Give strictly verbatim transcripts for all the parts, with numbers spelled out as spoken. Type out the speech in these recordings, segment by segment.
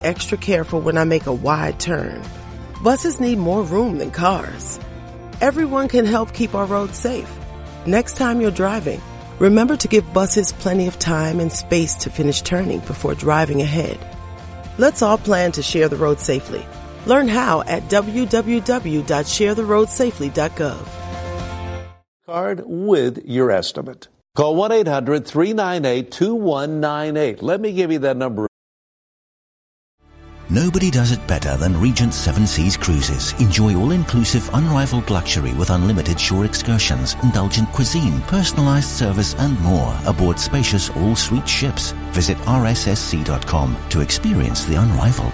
extra careful when I make a wide turn. Buses need more room than cars. Everyone can help keep our roads safe. Next time you're driving, remember to give buses plenty of time and space to finish turning before driving ahead. Let's all plan to share the road safely. Learn how at w w w dot share the road safely dot gov. Card with your estimate. Call one eight hundred three nine eight two one nine eight. Let me give you that number. Nobody does it better than Regent Seven Seas Cruises. Enjoy all-inclusive, unrivaled luxury with unlimited shore excursions, indulgent cuisine, personalized service, and more aboard spacious all-suite ships. Visit r s s c dot com to experience the unrivaled.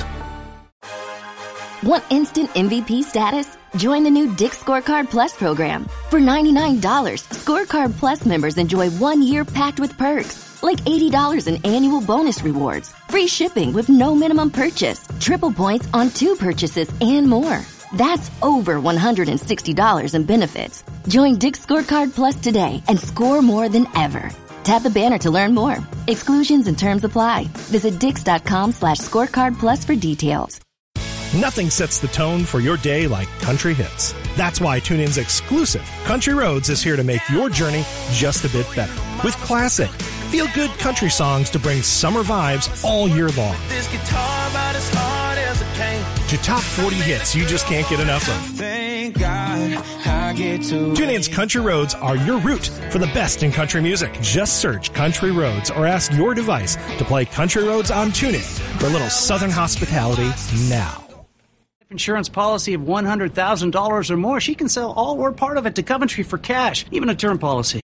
Want instant M V P status? Join the new Dick's Scorecard Plus program. For ninety-nine dollars, Scorecard Plus members enjoy one year packed with perks. Like eighty dollars in annual bonus rewards, free shipping with no minimum purchase, triple points on two purchases, and more. That's over one hundred sixty dollars in benefits. Join Dick's Scorecard Plus today and score more than ever. Tap the banner to learn more. Exclusions and terms apply. Visit dix.com slash scorecard plus for details. Nothing sets the tone for your day like country hits. That's why TuneIn's exclusive Country Roads is here to make your journey just a bit better. With classic, feel-good country songs to bring summer vibes all year long. This guitar about as hard as it came. To top forty hits you just can't get enough of. Thank God I get to. TuneIn's Country Roads are your route for the best in country music. Just search Country Roads or ask your device to play Country Roads on TuneIn for a little Southern hospitality now. Insurance policy of one hundred thousand dollars or more, she can sell all or part of it to Coventry for cash, even a term policy.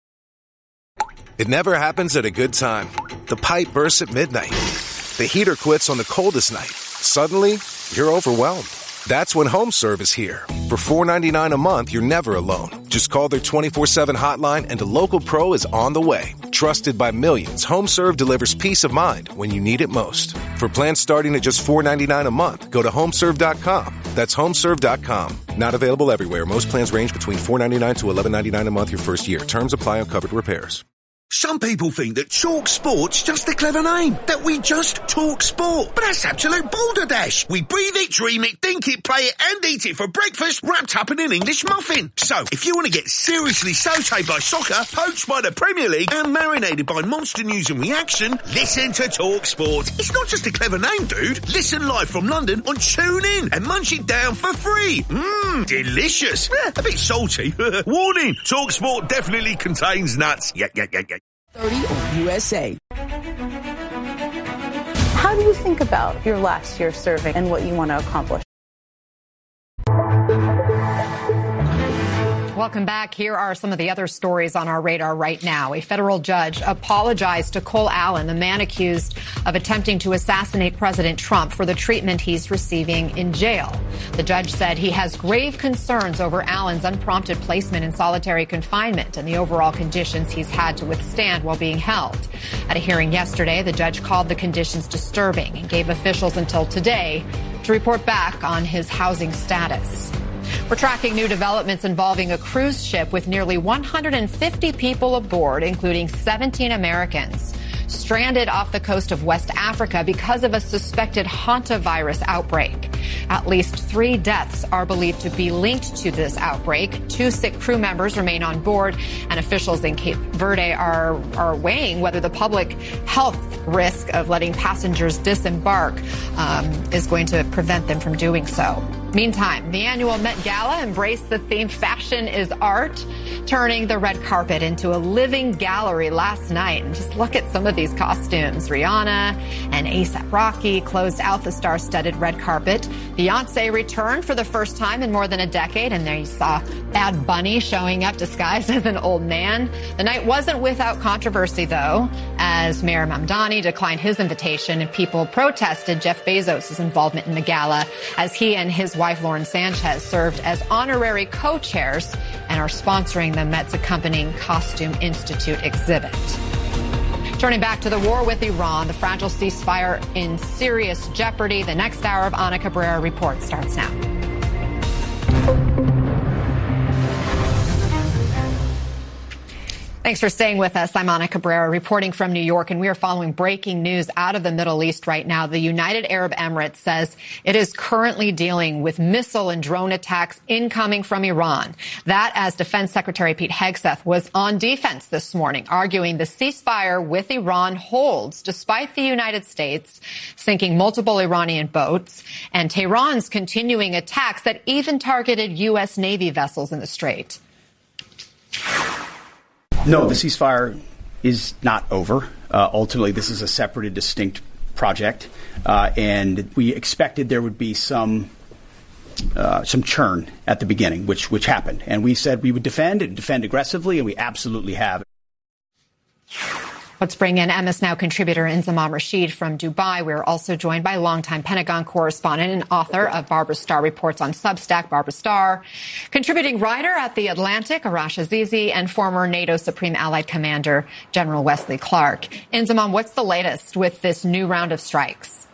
It never happens at a good time. The pipe bursts at midnight. The heater quits on the coldest night. Suddenly, you're overwhelmed. That's when HomeServe is here. For four dollars and ninety-nine cents a month, you're never alone. Just call their twenty-four seven hotline and a local pro is on the way. Trusted by millions, HomeServe delivers peace of mind when you need it most. For plans starting at just four dollars and ninety-nine cents a month, go to homeserve dot com. That's homeserve dot com. Not available everywhere. Most plans range between four dollars and ninety-nine cents to eleven dollars and ninety-nine cents a month your first year. Terms apply on covered repairs. Some people think that Talk Sport's just a clever name, that we just talk sport. But that's absolute balderdash. We breathe it, dream it, think it, play it, and eat it for breakfast, wrapped up in an English muffin. So, if you want to get seriously sautéed by soccer, poached by the Premier League, and marinated by monster news and reaction, listen to Talk Sport. It's not just a clever name, dude. Listen live from London on TuneIn and munch it down for free. Mmm, delicious. Eh, a bit salty. Warning, Talk Sport definitely contains nuts. Yeah, yeah, yeah, yeah. thirty on U S A. How do you think about your last year serving and what you want to accomplish? Welcome back. Here are some of the other stories on our radar right now. A federal judge apologized to Cole Allen, the man accused of attempting to assassinate President Trump, for the treatment he's receiving in jail. The judge said he has grave concerns over Allen's unprompted placement in solitary confinement and the overall conditions he's had to withstand while being held. At a hearing yesterday, the judge called the conditions disturbing and gave officials until today to report back on his housing status. We're tracking new developments involving a cruise ship with nearly one hundred fifty people aboard, including seventeen Americans, stranded off the coast of West Africa because of a suspected hantavirus outbreak. At least three deaths are believed to be linked to this outbreak. Two sick crew members remain on board, and officials in Cape Verde are, are weighing whether the public health risk of letting passengers disembark um, is going to prevent them from doing so. Meantime, the annual Met Gala embraced the theme "Fashion is Art," turning the red carpet into a living gallery last night. And just look at some of these costumes. Rihanna and A$AP Rocky closed out the star-studded red carpet. Beyonce returned for the first time in more than a decade, and there you saw Bad Bunny showing up disguised as an old man. The night wasn't without controversy, though, as Mayor Mamdani declined his invitation and people protested Jeff Bezos' involvement in the gala, as he and his wife Lauren Sanchez served as honorary co-chairs and are sponsoring the Met's accompanying Costume Institute exhibit. Turning back to the war with Iran, the fragile ceasefire in serious jeopardy. The next hour of Ana Cabrera Report starts now. Thanks for staying with us. I'm Ana Cabrera reporting from New York, and we are following breaking news out of the Middle East right now. The United Arab Emirates says it is currently dealing with missile and drone attacks incoming from Iran. That as Defense Secretary Pete Hegseth was on defense this morning, arguing the ceasefire with Iran holds despite the United States sinking multiple Iranian boats and Tehran's continuing attacks that even targeted U S Navy vessels in the Strait. No, the ceasefire is not over. Uh, ultimately, this is a separate and distinct project, uh, and we expected there would be some uh, some churn at the beginning, which which happened. And we said we would defend and defend aggressively, and we absolutely have. Let's bring in M S Now contributor Inzamam Rashid from Dubai. We're also joined by longtime Pentagon correspondent and author of Barbara Starr Reports on Substack, Barbara Starr, contributing writer at The Atlantic, Arash Azizi, and former NATO Supreme Allied Commander General Wesley Clark. Inzamam, what's the latest with this new round of strikes?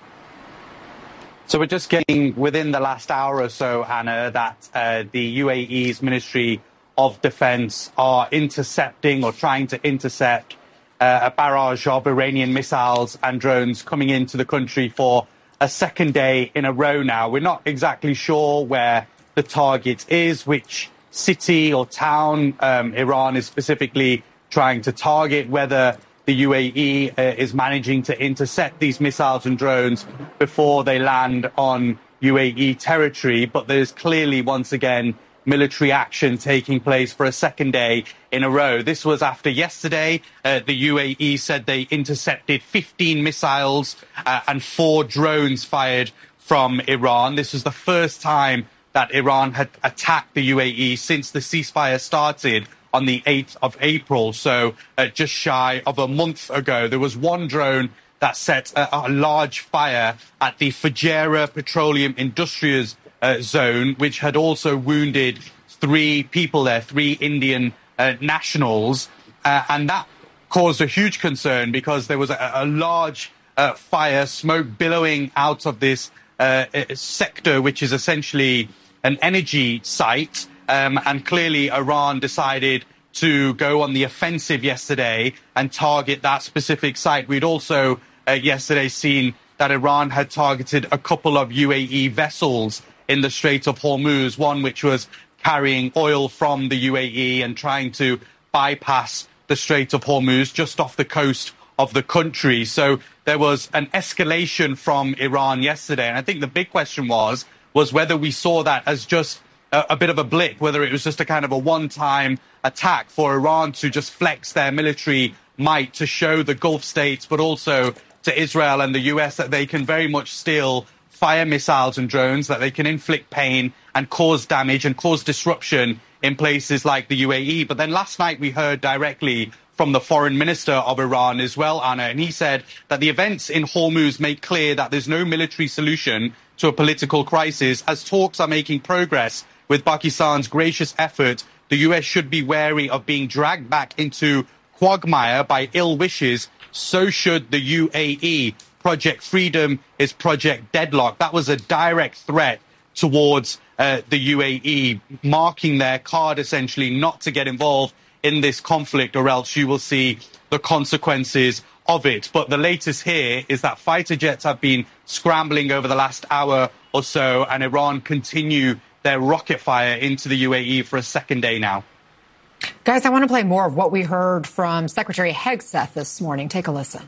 So we're just getting within the last hour or so, Anna, that uh, the U A E's Ministry of Defense are intercepting or trying to intercept Uh, a barrage of Iranian missiles and drones coming into the country for a second day in a row now. We're not exactly sure where the target is, which city or town um, Iran is specifically trying to target, whether the U A E uh, is managing to intercept these missiles and drones before they land on U A E territory. But there's clearly, once again, military action taking place for a second day in a row. This was after yesterday. Uh, the U A E said they intercepted fifteen missiles uh, and four drones fired from Iran. This was the first time that Iran had attacked the U A E since the ceasefire started on the eighth of April. So uh, just shy of a month ago, there was one drone that set a, a large fire at the Fujairah Petroleum Industries Uh, zone, which had also wounded three people there, three Indian uh, nationals. Uh, and that caused a huge concern because there was a, a large uh, fire, smoke billowing out of this uh, sector, which is essentially an energy site. Um, and clearly Iran decided to go on the offensive yesterday and target that specific site. We'd also uh, yesterday seen that Iran had targeted a couple of U A E vessels in the Strait of Hormuz, one which was carrying oil from the U A E and trying to bypass the Strait of Hormuz just off the coast of the country. So there was an escalation from Iran yesterday. And I think the big question was, was whether we saw that as just a, a bit of a blip, whether it was just a kind of a one-time attack for Iran to just flex their military might to show the Gulf states, but also to Israel and the U S that they can very much still fire missiles and drones, that they can inflict pain and cause damage and cause disruption in places like the U A E. But then last night we heard directly from the foreign minister of Iran as well, Anna, and he said that the events in Hormuz make clear that there's no military solution to a political crisis. As talks are making progress with Pakistan's gracious effort, the U S should be wary of being dragged back into quagmire by ill wishes. So should the U A E. Project Freedom is Project Deadlock. That was a direct threat towards uh, the U A E, marking their card essentially not to get involved in this conflict, or else you will see the consequences of it. But the latest here is that fighter jets have been scrambling over the last hour or so, and Iran continue their rocket fire into the U A E for a second day now. Guys, I want to play more of what we heard from Secretary Hegseth this morning. Take a listen.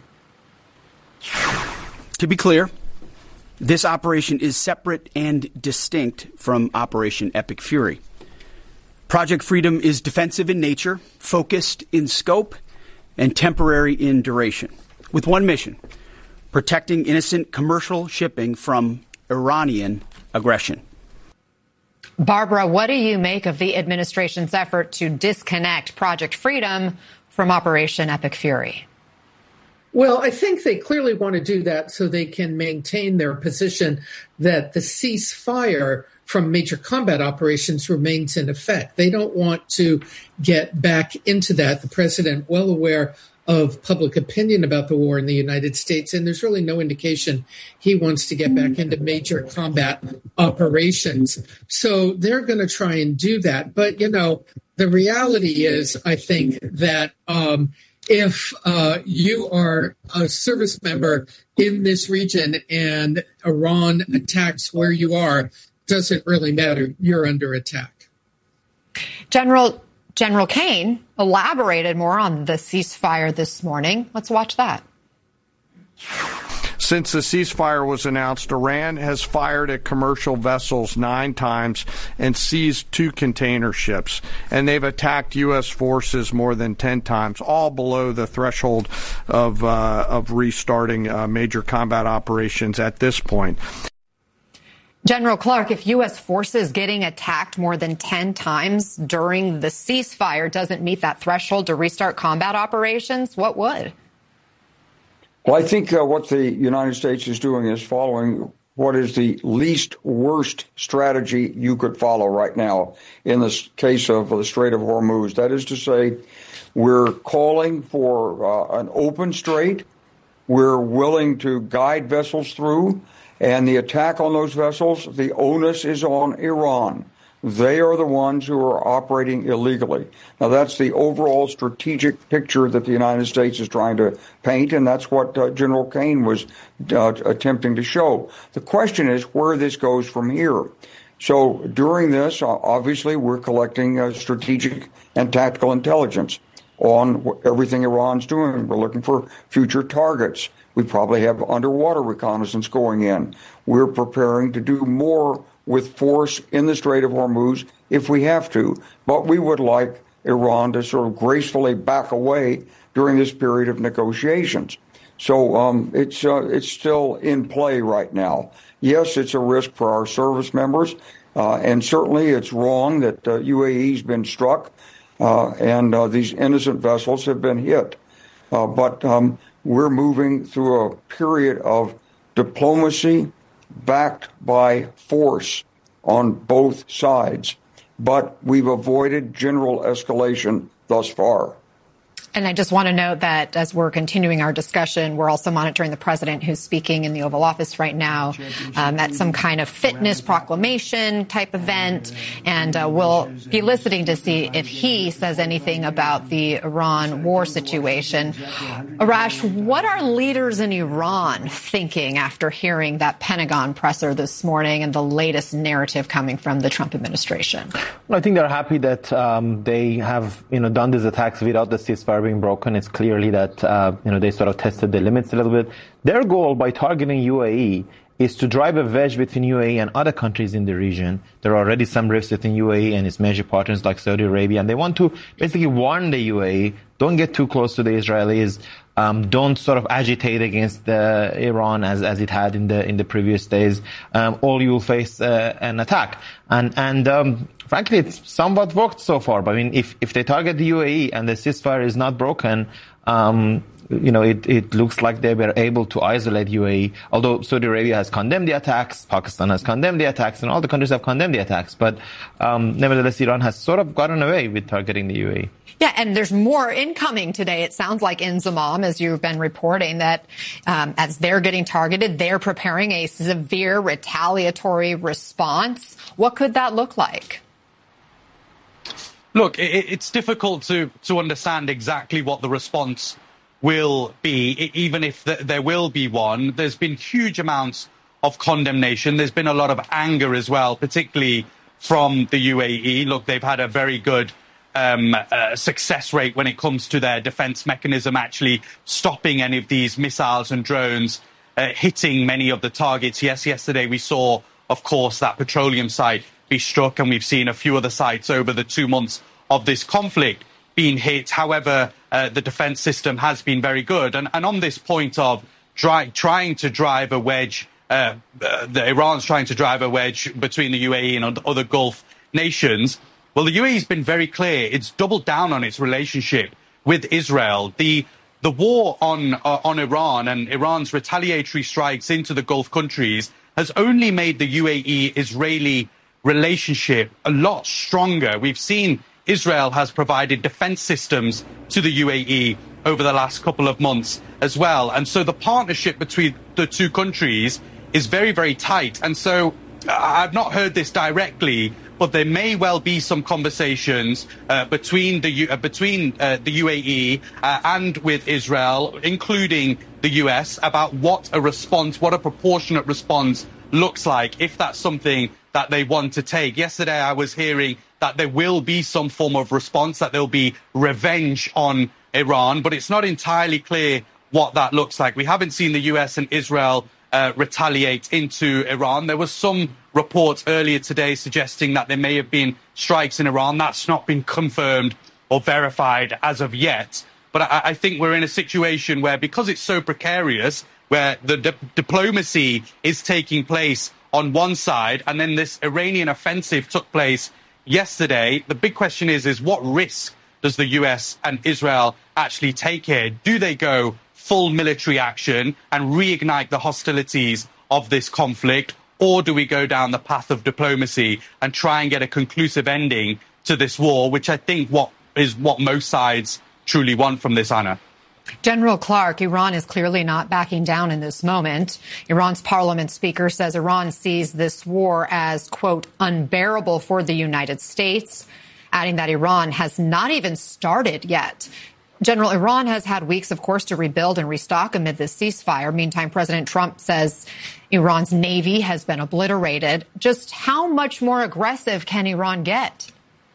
To be clear, this operation is separate and distinct from Operation Epic Fury. Project Freedom is defensive in nature, focused in scope, and temporary in duration, with one mission: protecting innocent commercial shipping from Iranian aggression. Barbara, what do you make of the administration's effort to disconnect Project Freedom from Operation Epic Fury? Well, I think they clearly want to do that so they can maintain their position that the ceasefire from major combat operations remains in effect. They don't want to get back into that. The president, well aware of public opinion about the war in the United States, and there's really no indication he wants to get back into major combat operations. So they're going to try and do that. But, you know, the reality is, I think, that um, if uh, you are a service member in this region and Iran attacks where you are, doesn't really matter. You're under attack. General General Kane elaborated more on the ceasefire this morning. Let's watch that. Since the ceasefire was announced, Iran has fired at commercial vessels nine times and seized two container ships. And they've attacked U S forces more than ten times, all below the threshold of, uh, of restarting uh, major combat operations at this point. General Clark, if U S forces getting attacked more than ten times during the ceasefire doesn't meet that threshold to restart combat operations, what would? Well, I think uh, what the United States is doing is following what is the least worst strategy you could follow right now in this case of the Strait of Hormuz. That is to say, we're calling for uh, an open strait. We're willing to guide vessels through. And the attack on those vessels, the onus is on Iran. They are the ones who are operating illegally. Now, that's the overall strategic picture that the United States is trying to paint, and that's what uh, General Kane was uh, attempting to show. The question is where this goes from here. So during this, uh, obviously, we're collecting uh, strategic and tactical intelligence on everything Iran's doing. We're looking for future targets. We probably have underwater reconnaissance going in. We're preparing to do more with force in the Strait of Hormuz if we have to. But we would like Iran to sort of gracefully back away during this period of negotiations. So um, it's uh, it's still in play right now. Yes, it's a risk for our service members, uh, and certainly it's wrong that uh, U A E's been struck uh, and uh, these innocent vessels have been hit. Uh, but um, we're moving through a period of diplomacy backed by force on both sides. But we've avoided general escalation thus far. And I just want to note that as we're continuing our discussion, we're also monitoring the president who's speaking in the Oval Office right now um, at some kind of fitness proclamation type event. And uh, we'll be listening to see if he says anything about the Iran war situation. Arash, what are leaders in Iran thinking after hearing that Pentagon presser this morning and the latest narrative coming from the Trump administration? Well, I think they're happy that um, they have, you know, done these attacks without the ceasefire being broken. It's clearly that, uh, you know, they sort of tested the limits a little bit. Their goal by targeting U A E is to drive a wedge between U A E and other countries in the region. There are already some rifts between U A E and its major partners like Saudi Arabia, and they want to basically warn the U A E, don't get too close to the Israelis, um, don't sort of agitate against uh, Iran as, as it had in the in the previous days, um, or you will face uh, an attack. And, and um, frankly, it's somewhat worked so far. But I mean, if, if they target the U A E and the ceasefire is not broken, um, you know, it, it looks like they were able to isolate U A E, although Saudi Arabia has condemned the attacks, Pakistan has condemned the attacks, and all the countries have condemned the attacks. But um, nevertheless, Iran has sort of gotten away with targeting the U A E. Yeah, and there's more incoming today. It sounds like in Zamam, as you've been reporting, that um, as they're getting targeted, they're preparing a severe retaliatory response. What could that look like? Look, it, it's difficult to, to understand exactly what the response will be, even if th- there will be one. There's been huge amounts of condemnation. There's been a lot of anger as well, particularly from the U A E. Look, they've had a very good um, uh, success rate when it comes to their defense mechanism, actually stopping any of these missiles and drones uh, hitting many of the targets. Yes, yesterday we saw, of course, that petroleum site be struck, and we've seen a few other sites over the two months of this conflict being hit. However, uh, the defense system has been very good. And, and on this point of dry, trying to drive a wedge, uh, uh, the Iran's trying to drive a wedge between the U A E and other Gulf nations, well, the U A E has been very clear. It's doubled down on its relationship with Israel. The the war on uh, on Iran and Iran's retaliatory strikes into the Gulf countries has only made the U A E-Israeli relationship a lot stronger. We've seen Israel has provided defense systems to the U A E over the last couple of months as well. And so the partnership between the two countries is very, very tight. And so I've not heard this directly, but there may well be some conversations uh, between the U- uh, between uh, the U A E uh, and with Israel, including the U S, about what a response, what a proportionate response looks like, if that's something that they want to take. Yesterday, I was hearing that there will be some form of response, that there'll be revenge on Iran, but it's not entirely clear what that looks like. We haven't seen the U S and Israel uh, retaliate into Iran. There was some reports earlier today suggesting that there may have been strikes in Iran. That's not been confirmed or verified as of yet. But I, I think we're in a situation where, because it's so precarious, where the di- diplomacy is taking place on one side, and then this Iranian offensive took place yesterday, the big question is, is what risk does the U S and Israel actually take here? Do they go full military action and reignite the hostilities of this conflict? Or do we go down the path of diplomacy and try and get a conclusive ending to this war, which I think what is what most sides truly want from this, Anna? General Clark, Iran is clearly not backing down in this moment. Iran's parliament speaker says Iran sees this war as, quote, unbearable for the United States, adding that Iran has not even started yet. General, Iran has had weeks, of course, to rebuild and restock amid this ceasefire. Meantime, President Trump says Iran's navy has been obliterated. Just how much more aggressive can Iran get?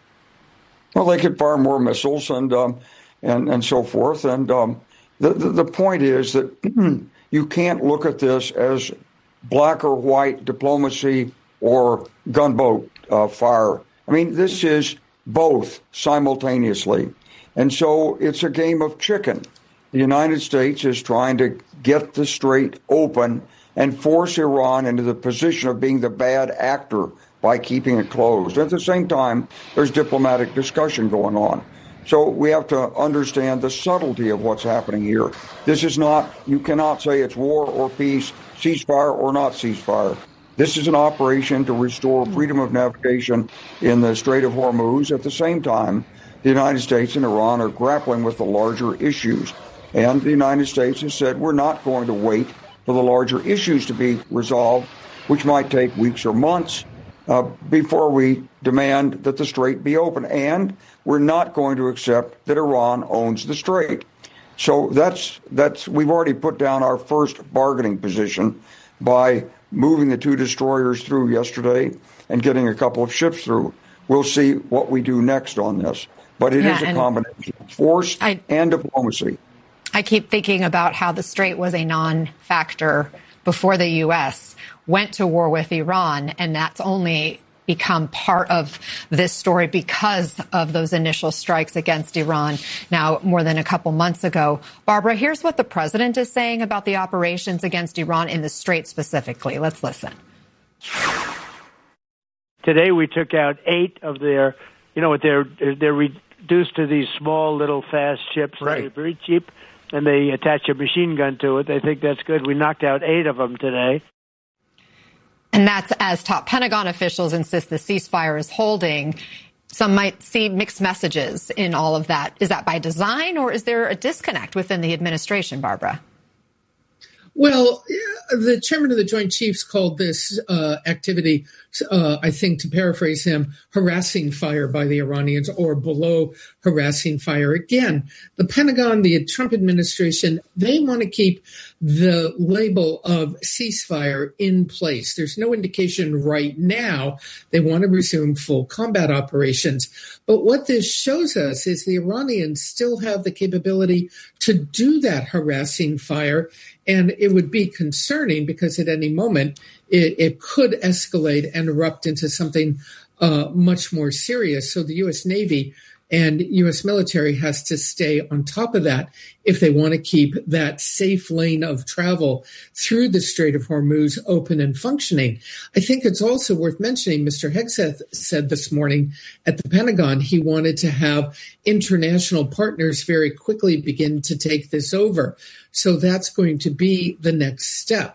Well, they could fire more missiles and um, and and so forth. And um, the, the the point is that you can't look at this as black or white diplomacy or gunboat uh, fire. I mean, this is both simultaneously. And so it's a game of chicken. The United States is trying to get the strait open and force Iran into the position of being the bad actor by keeping it closed. At the same time, there's diplomatic discussion going on. So we have to understand the subtlety of what's happening here. This is not, you cannot say it's war or peace, ceasefire or not ceasefire. This is an operation to restore freedom of navigation in the Strait of Hormuz. At the same time, the United States and Iran are grappling with the larger issues. And the United States has said we're not going to wait for the larger issues to be resolved, which might take weeks or months, uh, before we demand that the strait be open. And we're not going to accept that Iran owns the strait. So that's that's we've already put down our first bargaining position by moving the two destroyers through yesterday and getting a couple of ships through. We'll see what we do next on this. But it yeah, is a combination of force I, and diplomacy. I keep thinking about how the strait was a non-factor before the U S went to war with Iran, and that's only become part of this story because of those initial strikes against Iran now more than a couple months ago. Barbara, here's what the president is saying about the operations against Iran in the strait specifically. Let's listen. Today we took out eight of their, you know what, they're, they're reduced to these small little fast ships. Right. They're very cheap, and they attach a machine gun to it. They think that's good. We knocked out eight of them today. And that's as top Pentagon officials insist the ceasefire is holding. Some might see mixed messages in all of that. Is that by design, or is there a disconnect within the administration, Barbara? Well, the chairman of the Joint Chiefs called this uh, activity, uh, I think to paraphrase him, harassing fire by the Iranians, or below harassing fire. Again, the Pentagon, the Trump administration, they want to keep the label of ceasefire in place. There's no indication right now they want to resume full combat operations. But what this shows us is the Iranians still have the capability to do that harassing fire. And it would be concerning because at any moment it, it could escalate and erupt into something uh, much more serious. So the U S Navy and U S military has to stay on top of that if they want to keep that safe lane of travel through the Strait of Hormuz open and functioning. I think it's also worth mentioning, Mister Hegseth said this morning at the Pentagon, he wanted to have international partners very quickly begin to take this over. So that's going to be the next step.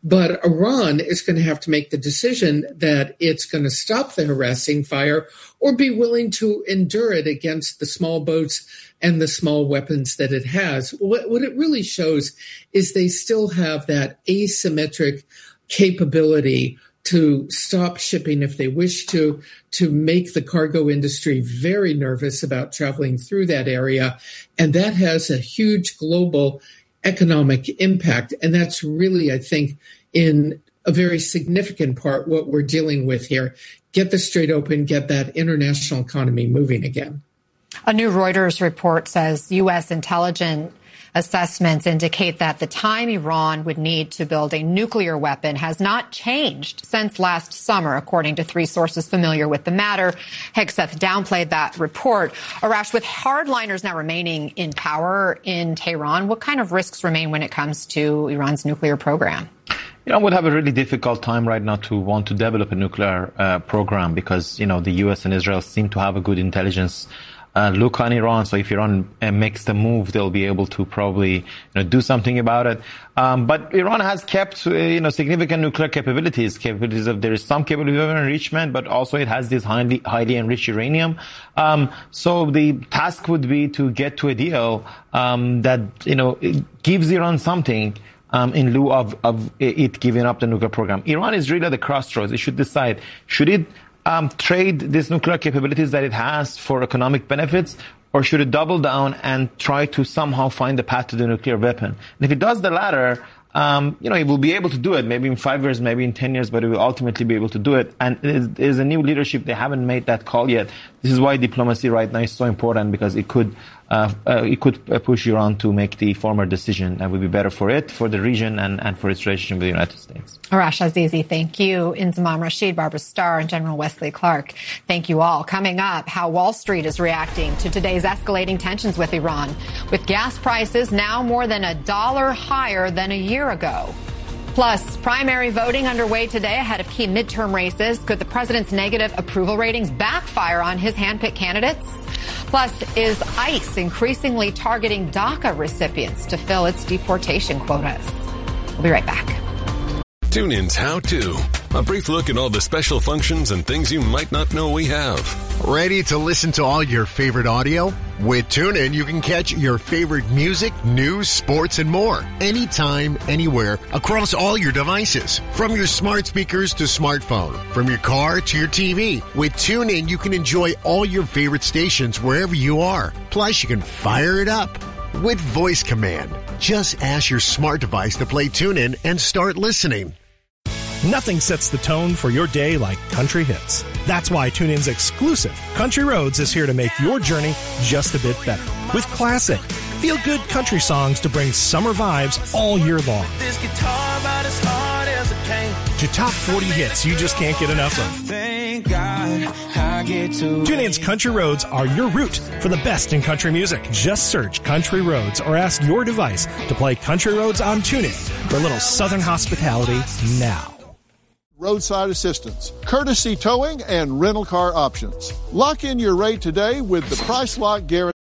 But Iran is going to have to make the decision that it's going to stop the harassing fire or be willing to endure it against the small boats and the small weapons that it has. What, what it really shows is they still have that asymmetric capability to stop shipping if they wish to, to make the cargo industry very nervous about traveling through that area. And that has a huge global economic impact. And that's really, I think, in a very significant part what we're dealing with here. Get the Strait open, get that international economy moving again. A new Reuters report says U S intelligence assessments indicate that the time Iran would need to build a nuclear weapon has not changed since last summer, according to three sources familiar with the matter. Hegseth downplayed that report. Arash, with hardliners now remaining in power in Tehran, what kind of risks remain when it comes to Iran's nuclear program? Iran would have a really difficult time right now to want to develop a nuclear uh, program because, you know, the U S and Israel seem to have a good intelligence Uh, look on Iran. So if Iran uh, makes the move, they'll be able to probably you know, do something about it. Um, but Iran has kept, uh, you know, significant nuclear capabilities. Capabilities of there is some capability of enrichment, but also it has this highly, highly enriched uranium. Um, so the task would be to get to a deal um, that you know it gives Iran something. Um, in lieu of, of it giving up the nuclear program. Iran is really at the crossroads. It should decide, should it um, trade these nuclear capabilities that it has for economic benefits, or should it double down and try to somehow find the path to the nuclear weapon? And if it does the latter, um, you know, it will be able to do it, maybe in five years, maybe in ten years, but it will ultimately be able to do it. And it is a new leadership. They haven't made that call yet. This is why diplomacy right now is so important, because it could Uh, uh, it could push Iran to make the former decision. That would be better for it, for the region, and, and for its relationship with the United States. Arash Azizi, thank you. Inzamam Rashid, Barbara Starr, and General Wesley Clark, thank you all. Coming up, how Wall Street is reacting to today's escalating tensions with Iran, with gas prices now more than a dollar higher than a year ago. Plus, primary voting underway today ahead of key midterm races. Could the president's negative approval ratings backfire on his handpicked candidates? Plus, is ICE increasingly targeting DACA recipients to fill its deportation quotas? We'll be right back. TuneIn's How To. A brief look at all the special functions and things you might not know we have. Ready to listen to all your favorite audio? With TuneIn, you can catch your favorite music, news, sports, and more. Anytime, anywhere, across all your devices. From your smart speakers to smartphone. From your car to your T V. With TuneIn, you can enjoy all your favorite stations wherever you are. Plus, you can fire it up with voice command. Just ask your smart device to play TuneIn and start listening. Nothing sets the tone for your day like country hits. That's why TuneIn's exclusive Country Roads is here to make your journey just a bit better. With classic, feel-good country songs to bring summer vibes all year long. This guitar about as hard as a cane. To top forty hits you just can't get enough of. Thank God I get to. TuneIn's Country Roads are your route for the best in country music. Just search Country Roads or ask your device to play Country Roads on TuneIn for a little southern hospitality now. Roadside assistance, courtesy towing, and rental car options. Lock in your rate today with the Price Lock Guarantee.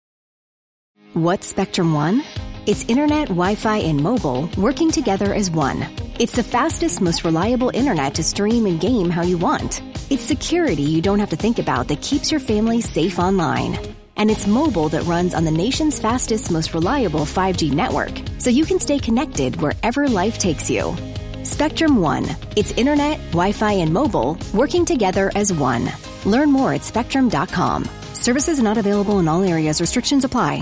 What's Spectrum One? It's internet, Wi-Fi, and mobile working together as one. It's the fastest, most reliable internet to stream and game how you want. It's security you don't have to think about that keeps your family safe online. And it's mobile that runs on the nation's fastest, most reliable five G network, so you can stay connected wherever life takes you. Spectrum One. It's internet, Wi-Fi, and mobile working together as one. Learn more at spectrum dot com. Services not available in all areas. Restrictions apply.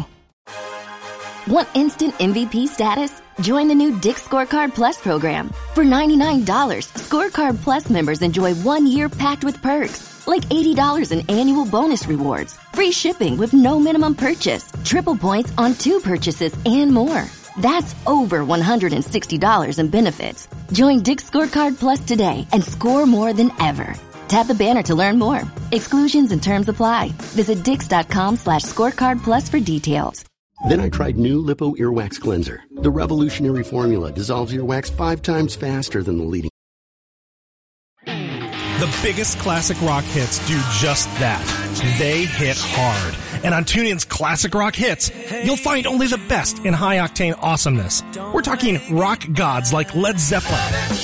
Want instant M V P status? Join the new Dick's Scorecard Plus program. For ninety-nine dollars, Scorecard Plus members enjoy one year packed with perks, like eighty dollars in annual bonus rewards, free shipping with no minimum purchase, triple points on two purchases, and more. That's over one hundred sixty dollars in benefits. Join Dick's Scorecard Plus today and score more than ever. Tap the banner to learn more. Exclusions and terms apply. Visit dix.com slash scorecard plus for details. Then I tried new Lipo Earwax Cleanser. The revolutionary formula dissolves earwax five times faster than the leading. The biggest classic rock hits do just that. They hit hard. And on TuneIn's Classic Rock Hits, you'll find only the best in high-octane awesomeness. We're talking rock gods like Led Zeppelin,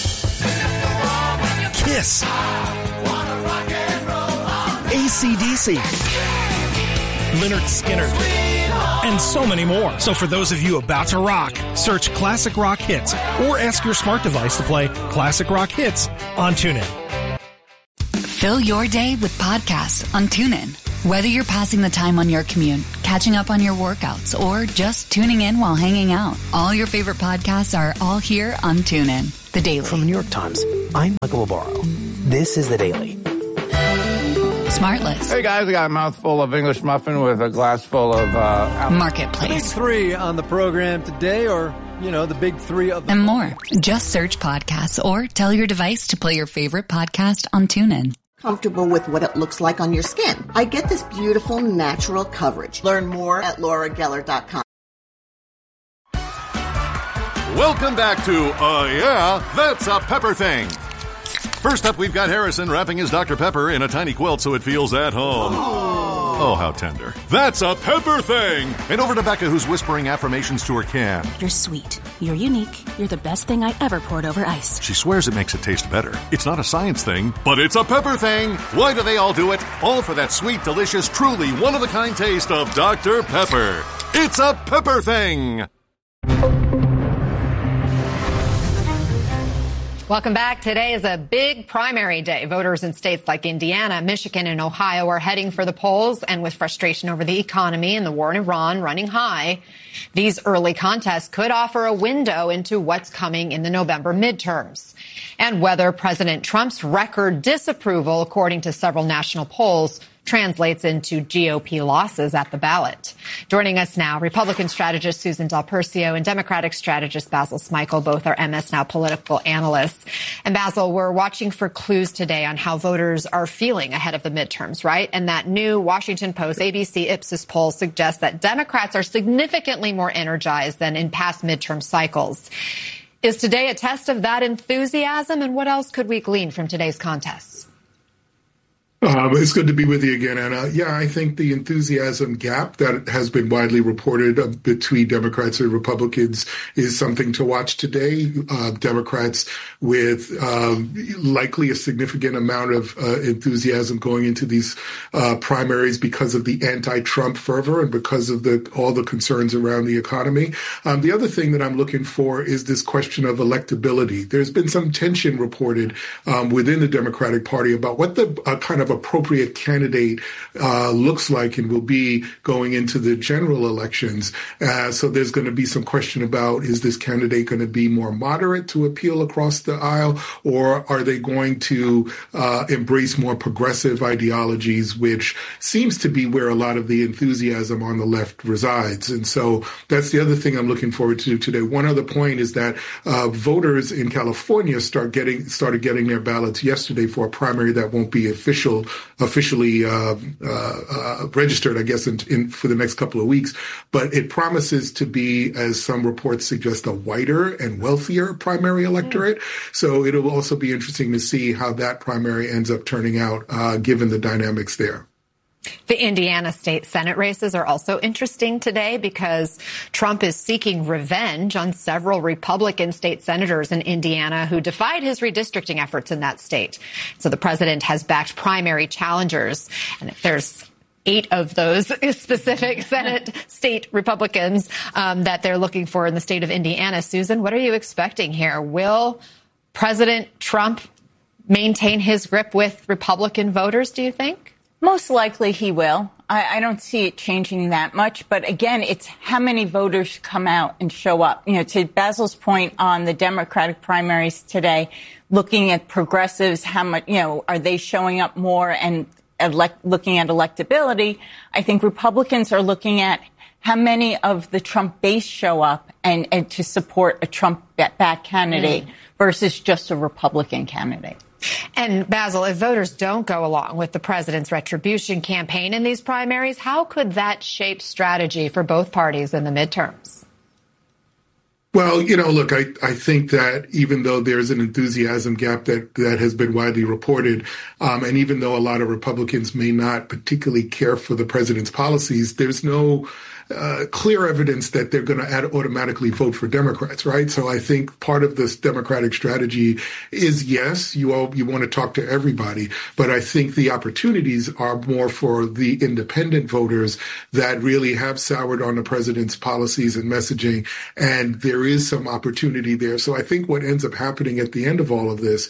Kiss, A C D C, Lynyrd Skynyrd, and so many more. So for those of you about to rock, search Classic Rock Hits or ask your smart device to play Classic Rock Hits on TuneIn. Fill your day with podcasts on TuneIn. Whether you're passing the time on your commute, catching up on your workouts, or just tuning in while hanging out, all your favorite podcasts are all here on TuneIn. The Daily. From the New York Times, I'm Michael Barbaro. This is The Daily. Smartless. Hey guys, I got a mouthful of English muffin with a glass full of uh, Marketplace. Big three on the program today, or, you know, the big three of the and more. Just search podcasts or tell your device to play your favorite podcast on TuneIn. Comfortable with what it looks like on your skin. I get this beautiful natural coverage. Learn more at Laura Geller dot com. Welcome back to Uh Yeah, That's a Pepper Thing. First up, we've got Harrison wrapping his Doctor Pepper in a tiny quilt so it feels at home. Oh, oh how tender. That's a Pepper Thing! And over to Becca, who's whispering affirmations to her can. You're sweet. You're unique. You're the best thing I ever poured over ice. She swears it makes it taste better. It's not a science thing, but it's a pepper thing! Why do they all do it? All for that sweet, delicious, truly one-of-a-kind taste of Doctor Pepper. It's a Pepper Thing! Welcome back. Today is a big primary day. Voters in states like Indiana, Michigan, and Ohio are heading for the polls, and with frustration over the economy and the war in Iran running high, these early contests could offer a window into what's coming in the November midterms and whether President Trump's record disapproval, according to several national polls, translates into G O P losses at the ballot. Joining us now, Republican strategist Susan Del Percio and Democratic strategist Basil Smikle, both are M S Now political analysts. And Basil, we're watching for clues today on how voters are feeling ahead of the midterms, right? And that new Washington Post A B C Ipsos poll suggests that Democrats are significantly more energized than in past midterm cycles. Is today a test of that enthusiasm? And what else could we glean from today's contests? Um, it's good to be with you again, Anna. Yeah, I think the enthusiasm gap that has been widely reported uh, between Democrats and Republicans is something to watch today. Uh, Democrats with um, likely a significant amount of uh, enthusiasm going into these uh, primaries because of the anti-Trump fervor and because of the all the concerns around the economy. Um, the other thing that I'm looking for is this question of electability. There's been some tension reported um, within the Democratic Party about what the uh, kind of appropriate candidate uh, looks like and will be going into the general elections. Uh, so there's going to be some question about, is this candidate going to be more moderate to appeal across the aisle, or are they going to uh, embrace more progressive ideologies, which seems to be where a lot of the enthusiasm on the left resides. And so that's the other thing I'm looking forward to today. One other point is that uh, voters in California start getting started getting their ballots yesterday for a primary that won't be official officially uh, uh, uh, registered, I guess, in, in, for the next couple of weeks. But it promises to be, as some reports suggest, a whiter and wealthier primary electorate. So it'll also be interesting to see how that primary ends up turning out, uh, given the dynamics there. The Indiana state Senate races are also interesting today because Trump is seeking revenge on several Republican state senators in Indiana who defied his redistricting efforts in that state. So the president has backed primary challengers, and there's eight of those specific Senate state Republicans um, that they're looking for in the state of Indiana. Susan, what are you expecting here? Will President Trump maintain his grip with Republican voters, do you think? Most likely he will. I, I don't see it changing that much. But again, it's how many voters come out and show up. You know, to Basil's point on the Democratic primaries today, looking at progressives, how much, you know, are they showing up more and elect, looking at electability? I think Republicans are looking at how many of the Trump base show up and, and to support a Trump-backed candidate mm. versus just a Republican candidate. And Basil, if voters don't go along with the president's retribution campaign in these primaries, how could that shape strategy for both parties in the midterms? Well, you know, look, I, I think that even though there's an enthusiasm gap that, that has been widely reported, um, and even though a lot of Republicans may not particularly care for the president's policies, there's no Uh, clear evidence that they're going to automatically vote for Democrats, right? So I think part of this Democratic strategy is, yes, you all, you want to talk to everybody, but I think the opportunities are more for the independent voters that really have soured on the president's policies and messaging, and there is some opportunity there. So I think what ends up happening at the end of all of this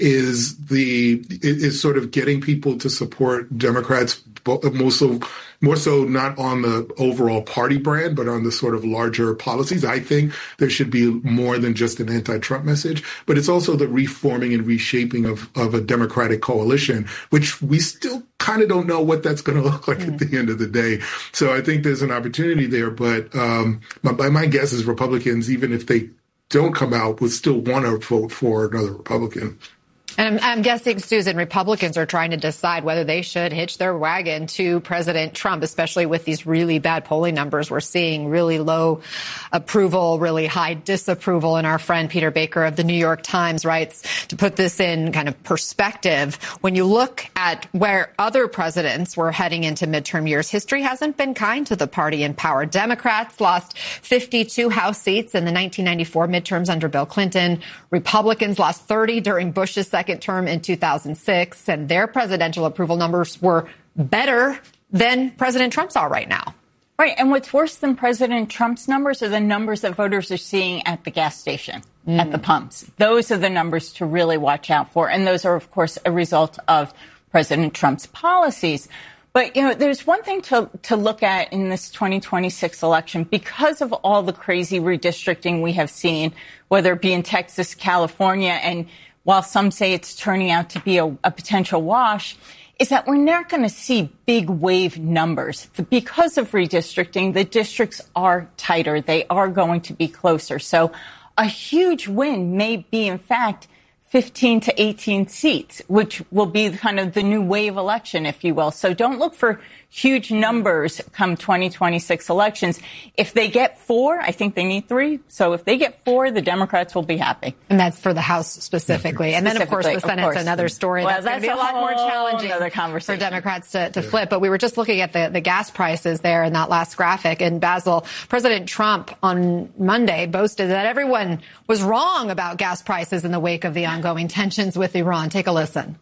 is the is sort of getting people to support Democrats, more so, more so not on the overall party brand, but on the sort of larger policies. I think there should be more than just an anti-Trump message, but it's also the reforming and reshaping of, of a Democratic coalition, which we still kind of don't know what that's going to look like mm. at the end of the day. So I think there's an opportunity there, but um, my, my guess is Republicans, even if they don't come out, would still want to vote for another Republican. And I'm, I'm guessing, Susan, Republicans are trying to decide whether they should hitch their wagon to President Trump, especially with these really bad polling numbers. We're seeing really low approval, really high disapproval. And our friend Peter Baker of the New York Times writes, to put this in kind of perspective, when you look at where other presidents were heading into midterm years, history hasn't been kind to the party in power. Democrats lost fifty-two House seats in the nineteen ninety-four midterms under Bill Clinton. Republicans lost thirty during Bush's second term in two thousand six, and their presidential approval numbers were better than President Trump's are right now. Right. And what's worse than President Trump's numbers are the numbers that voters are seeing at the gas station, mm. at the pumps. Those are the numbers to really watch out for. And those are, of course, a result of President Trump's policies. But, you know, there's one thing to, to look at in this twenty twenty-six election because of all the crazy redistricting we have seen, whether it be in Texas, California, and while some say it's turning out to be a, a potential wash, is that we're not going to see big wave numbers. Because of redistricting, the districts are tighter. They are going to be closer. So a huge win may be, in fact, fifteen to eighteen seats, which will be kind of the new wave election, if you will. So don't look for huge numbers come twenty twenty-six elections. If they get four, I think they need three. So if they get four, the Democrats will be happy. And that's for the House specifically. And then, of course, the Senate's another story. Well, that's, that's going to be a lot more challenging for Democrats to, to flip. But we were just looking at the, the gas prices there in that last graphic. And Basil, President Trump on Monday boasted that everyone was wrong about gas prices in the wake of the ongoing tensions with Iran. Take a listen.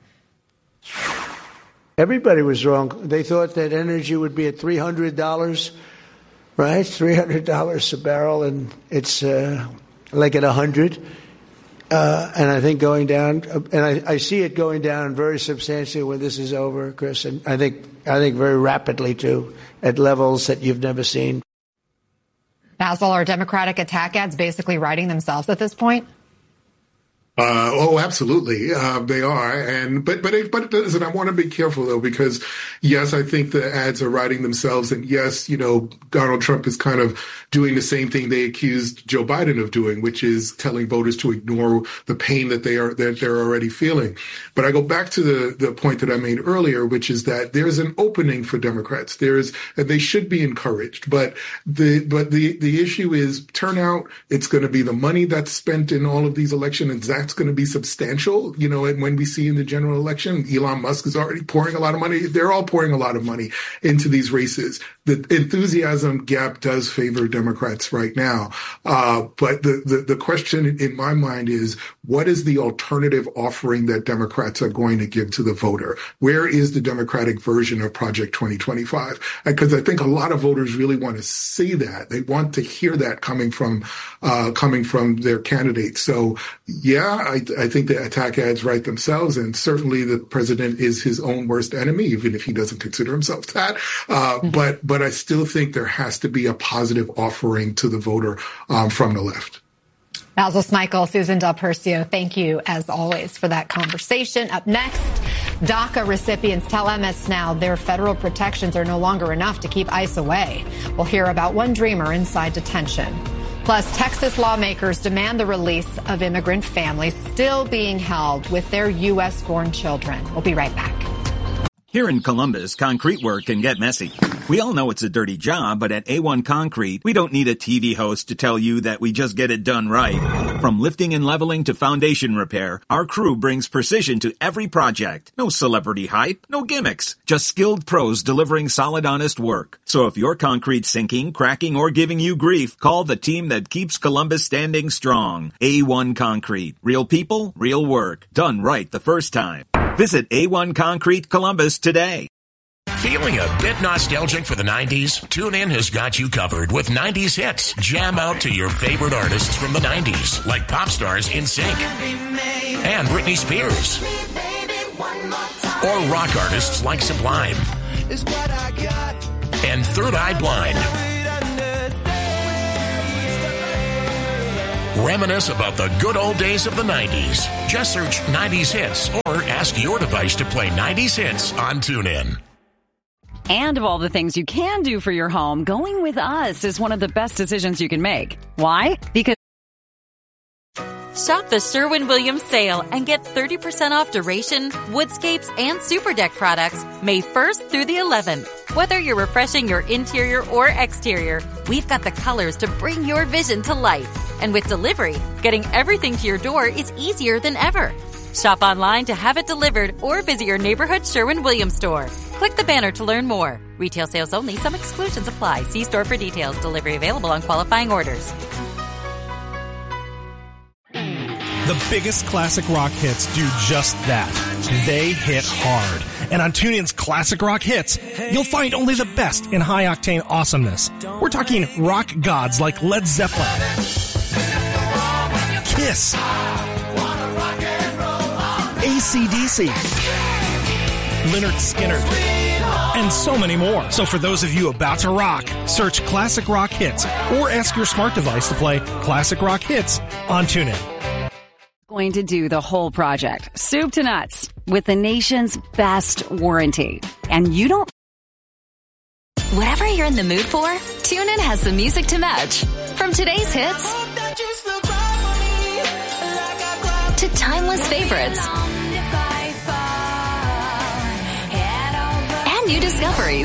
Everybody was wrong. They thought that energy would be at three hundred dollars, right? three hundred dollars a barrel, and it's uh, like at one hundred. Uh, and I think going down, and I, I see it going down very substantially when this is over, Chris. And I think I think very rapidly too, at levels that you've never seen. Basil, are Democratic attack ads basically writing themselves at this point? Uh, oh, absolutely. Uh, they are. And, but, but, but listen, I want to be careful though, because yes, I think the ads are writing themselves. And yes, you know, Donald Trump is kind of doing the same thing they accused Joe Biden of doing, which is telling voters to ignore the pain that they are, that they're already feeling. But I go back to the, the point that I made earlier, which is that there's an opening for Democrats. There's, and they should be encouraged. But the, but the, the issue is turnout. It's going to be the money that's spent in all of these elections. And that's going to be substantial, you know, and when we see in the general election, Elon Musk is already pouring a lot of money. They're all pouring a lot of money into these races. The enthusiasm gap does favor Democrats right now. Uh, but the, the, the question in my mind is, what is the alternative offering that Democrats are going to give to the voter? Where is the Democratic version of Project twenty twenty-five? Because I think a lot of voters really want to see that. They want to hear that coming from, uh, coming from their candidates. So yeah, I, I think the attack ads write themselves, and certainly the president is his own worst enemy, even if he doesn't consider himself that. Uh, mm-hmm. But but I still think there has to be a positive offering to the voter um, from the left. Basil Smikle, Susan Del Percio, thank you, as always, for that conversation. Up next, DACA recipients tell M S Now their federal protections are no longer enough to keep ICE away. We'll hear about one dreamer inside detention. Plus, Texas lawmakers demand the release of immigrant families still being held with their U S born children. We'll be right back. Here in Columbus, concrete work can get messy. We all know it's a dirty job, but at A one Concrete, we don't need a T V host to tell you that we just get it done right. From lifting and leveling to foundation repair, our crew brings precision to every project. No celebrity hype, no gimmicks, just skilled pros delivering solid, honest work. So if your concrete's sinking, cracking, or giving you grief, call the team that keeps Columbus standing strong. A one Concrete. Real people, real work. Done right the first time. Visit A one Concrete Columbus today. Feeling a bit nostalgic for the nineties? TuneIn has got you covered with nineties hits. Jam out to your favorite artists from the nineties, like pop stars N Sync and Britney Spears, or rock artists like Sublime and Third Eye Blind. Reminisce about the good old days of the nineties. Just search nineties hits or ask your device to play nineties hits on TuneIn. And of all the things you can do for your home, going with us is one of the best decisions you can make. Why? Because shop the Sherwin-Williams sale and get thirty percent off Duration, Woodscapes, and Super Deck products May first through the eleventh. Whether you're refreshing your interior or exterior, we've got the colors to bring your vision to life. And with delivery, getting everything to your door is easier than ever. Shop online to have it delivered or visit your neighborhood Sherwin-Williams store. Click the banner to learn more. Retail sales only. Some exclusions apply. See store for details. Delivery available on qualifying orders. The biggest classic rock hits do just that. They hit hard. And on TuneIn's Classic Rock Hits, you'll find only the best in high-octane awesomeness. We're talking rock gods like Led Zeppelin, Kiss, A C D C, Lynyrd Skynyrd, and so many more. So for those of you about to rock, search Classic Rock Hits or ask your smart device to play Classic Rock Hits on TuneIn. Going to do the whole project, soup to nuts, with the nation's best warranty. And you don't... Whatever you're in the mood for, TuneIn has the music to match. From today's hits to timeless favorites and new discoveries.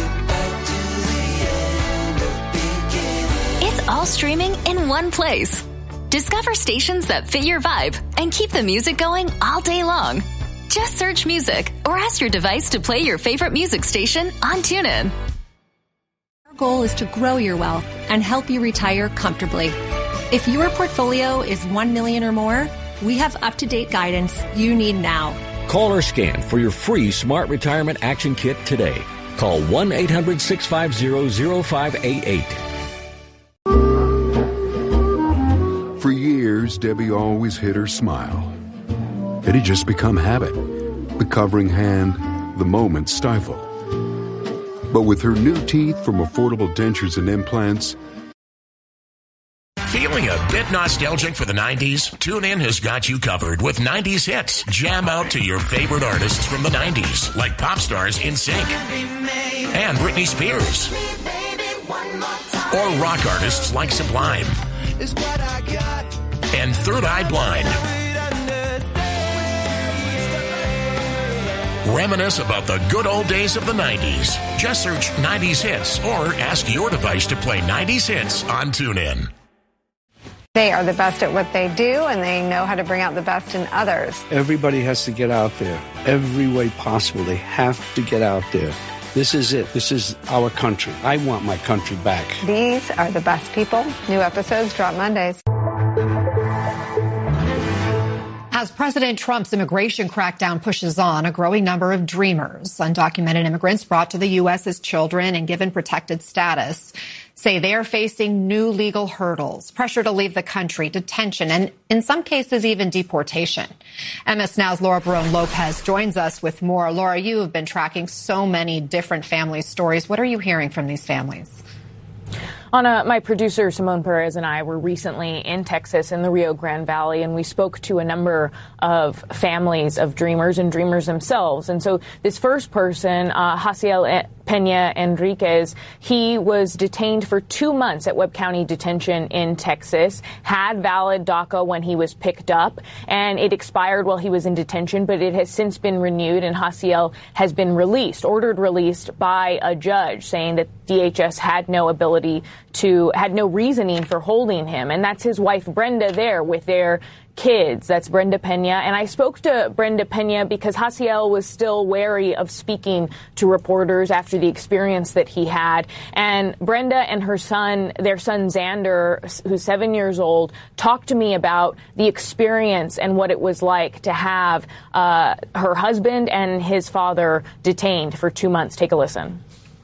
It's all streaming in one place. Discover stations that fit your vibe and keep the music going all day long. Just search music or ask your device to play your favorite music station on TuneIn. Our goal is to grow your wealth and help you retire comfortably. If your portfolio is one million dollars or more, we have up-to-date guidance you need now. Call or scan for your free Smart Retirement Action Kit today. Call one eight hundred six five zero zero five eight eight. For years, Debbie always hid her smile. It had just become habit. The covering hand, the moment stifled. But with her new teeth from Affordable Dentures and Implants... Feeling a bit nostalgic for the nineties? TuneIn has got you covered with nineties hits. Jam out to your favorite artists from the nineties, like pop stars N Sync and Britney Spears, or rock artists like Sublime and Third Eye Blind. Reminisce about the good old days of the nineties. Just search nineties hits or ask your device to play nineties hits on TuneIn. They are the best at what they do, and they know how to bring out the best in others. Everybody has to get out there. Every way possible. They have to get out there. This is it. This is our country. I want my country back. These are the best people. New episodes drop Mondays. As President Trump's immigration crackdown pushes on, a growing number of dreamers, undocumented immigrants brought to the U S as children and given protected status, say they are facing new legal hurdles, pressure to leave the country, detention, and in some cases even deportation. M S Now's Laura Barone-Lopez joins us with more. Laura, you have been tracking so many different family stories. What are you hearing from these families? Anna, my producer Simone Perez and I were recently in Texas in the Rio Grande Valley, and we spoke to a number of families of dreamers and dreamers themselves. And so this first person, uh, Hasiel Pena Enriquez. He was detained for two months at Webb County Detention in Texas, had valid DACA when he was picked up, and it expired while he was in detention, but it has since been renewed, and Hasiel has been released, ordered released by a judge, saying that D H S had no ability to, had no reasoning for holding him. And that's his wife, Brenda, there with their kids. That's Brenda Pena. And I spoke to Brenda Pena because Hasiel was still wary of speaking to reporters after the experience that he had. And Brenda and her son, their son Xander, who's seven years old, talked to me about the experience and what it was like to have uh, her husband and his father detained for two months. Take a listen.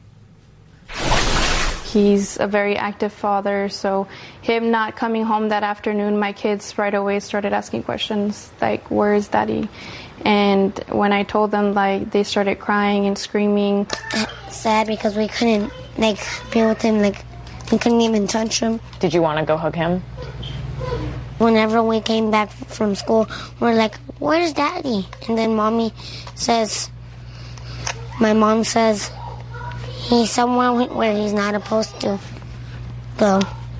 He's a very active father, so him not coming home that afternoon, my kids right away started asking questions like, where is daddy? And when I told them, like, they started crying and screaming. Sad because we couldn't, like, be with him, like, we couldn't even touch him. Did you want to go hug him? Whenever we came back from school, we're like, where's daddy? And then mommy says, my mom says, he's somewhere where he's not supposed to go.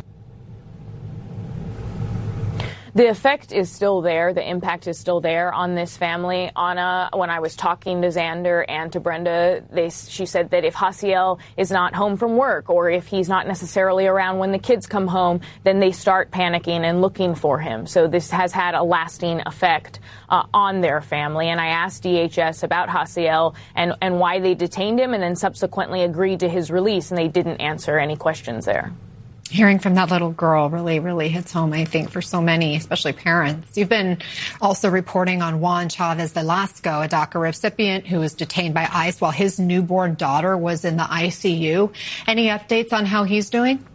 The effect is still there. The impact is still there on this family. Anna, when I was talking to Xander and to Brenda, they, she said that if Hasiel is not home from work or if he's not necessarily around when the kids come home, then they start panicking and looking for him. So this has had a lasting effect uh, on their family. And I asked D H S about Hasiel and, and why they detained him and then subsequently agreed to his release, and they didn't answer any questions there. Hearing from that little girl really, really hits home, I think, for so many, especially parents. You've been also reporting on Juan Chavez Velasco, a DACA recipient who was detained by ICE while his newborn daughter was in the I C U. Any updates on how he's doing?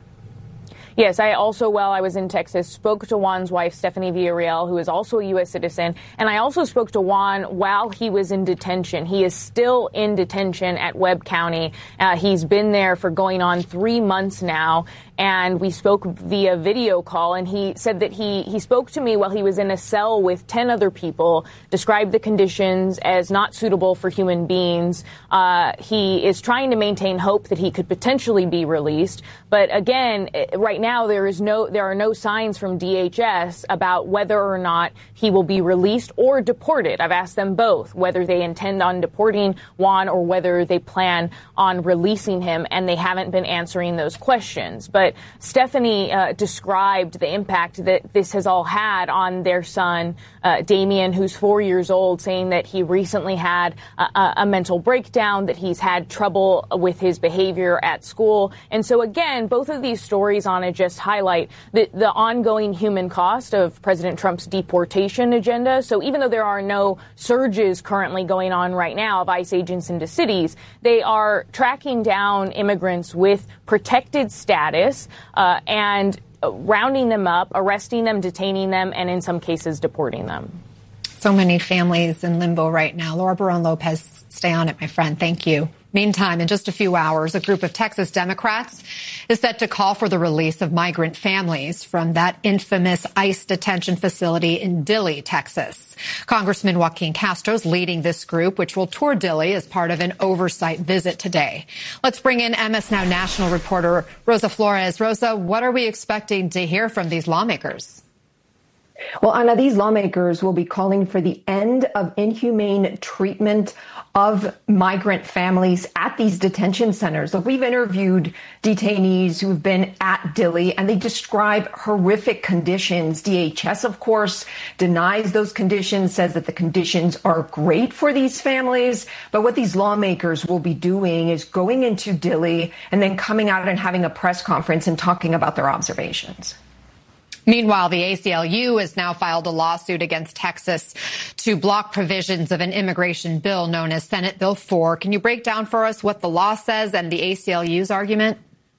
Yes, I also, while I was in Texas, spoke to Juan's wife, Stephanie Villarreal, who is also a U S citizen. And I also spoke to Juan while he was in detention. He is still in detention at Webb County. Uh, he's been there for going on three months now. And we spoke via video call, and he said that he, he spoke to me while he was in a cell with ten other people, described the conditions as not suitable for human beings. Uh, he is trying to maintain hope that he could potentially be released. But again, right now there is no, there are no signs from D H S about whether or not he will be released or deported. I've asked them both whether they intend on deporting Juan or whether they plan on releasing him, and they haven't been answering those questions. But Stephanie uh, described the impact that this has all had on their son, uh, Damien, who's four years old, saying that he recently had a, a mental breakdown, that he's had trouble with his behavior at school. And so, again, both of these stories, Anna, just highlight the, the ongoing human cost of President Trump's deportation agenda. So even though there are no surges currently going on right now of ICE agents into cities, they are tracking down immigrants with protected status uh, and rounding them up, arresting them, detaining them, and in some cases deporting them. So many families in limbo right now. Laura Barone Lopez, stay on it, my friend. Thank you. Meantime, in just a few hours, a group of Texas Democrats is set to call for the release of migrant families from that infamous ICE detention facility in Dilley, Texas. Congressman Joaquin Castro is leading this group, which will tour Dilley as part of an oversight visit today. Let's bring in M S Now national reporter Rosa Flores. Rosa, what are we expecting to hear from these lawmakers? Well, Anna, these lawmakers will be calling for the end of inhumane treatment of migrant families at these detention centers. Look, we've interviewed detainees who've been at Dilley, and they describe horrific conditions. D H S, of course, denies those conditions, says that the conditions are great for these families. But what these lawmakers will be doing is going into Dilley and then coming out and having a press conference and talking about their observations. Meanwhile, the A C L U has now filed a lawsuit against Texas to block provisions of an immigration bill known as Senate Bill four. Can you break down for us what the law says and the A C L U's argument?